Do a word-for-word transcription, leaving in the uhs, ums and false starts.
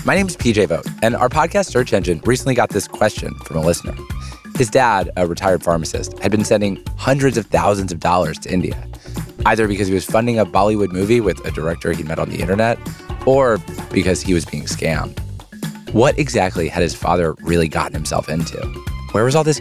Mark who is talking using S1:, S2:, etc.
S1: My name is P J Vogt, and our podcast search engine recently got this question from a listener. His dad, a retired pharmacist, had been sending hundreds of thousands of dollars to India, either because he was funding a Bollywood movie with a director he met on the internet, or because he was being scammed. What exactly had his father really gotten himself into? Where was all this